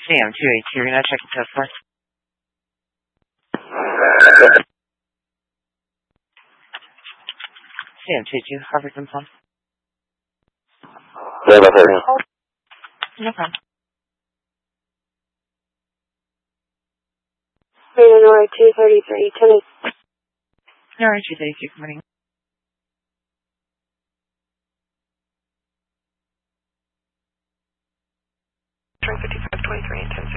Sam 282, you're not checking test for. Sam 282, Harvard phone. Yeah, about 30. No problem. Nora 233, Timmy. Nora 232, good morning. Train 5523 and 10